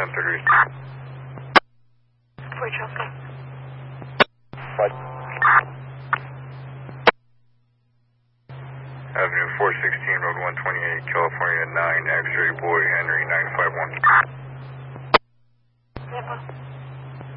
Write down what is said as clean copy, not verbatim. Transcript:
1030. For Chelsea. Avenue 416, Road 128, California 9, X-ray boy, Henry 951.